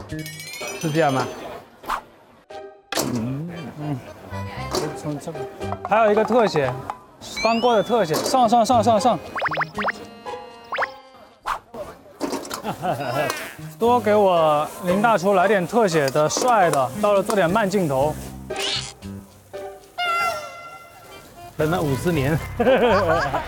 是这样吗？从这个，还有一个特写，翻锅的特写，上。多给我林大厨来点特写的帅的，到了做点慢镜头。 等了50年。